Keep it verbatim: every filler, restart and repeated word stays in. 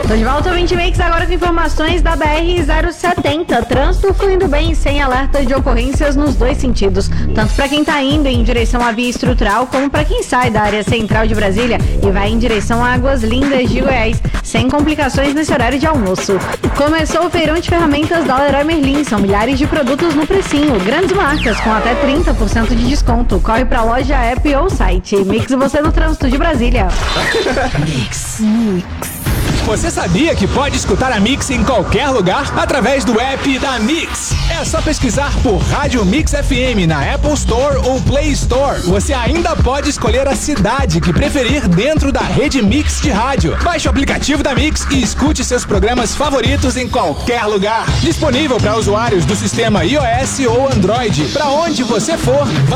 Tô de volta ao vinte Mix agora com informações da B R zero setenta. Trânsito fluindo bem, sem alerta de ocorrências nos dois sentidos. Tanto para quem tá indo em direção à via estrutural, como para quem sai da área central de Brasília e vai em direção a Águas Lindas de Goiás, sem complicações nesse horário de almoço. Começou o feirão de ferramentas da Leroy Merlin. São milhares de produtos no precinho. Grandes marcas com até trinta por cento de desconto. Corre pra loja, app ou site. Mix você no trânsito de Brasília. Mix. Mix. Você sabia que pode escutar a Mix em qualquer lugar através do app da Mix? É só pesquisar por Rádio Mix F M na Apple Store ou Play Store. Você ainda pode escolher a cidade que preferir dentro da rede Mix de rádio. Baixe o aplicativo da Mix e escute seus programas favoritos em qualquer lugar. Disponível para usuários do sistema iOS ou Android. Para onde você for, vai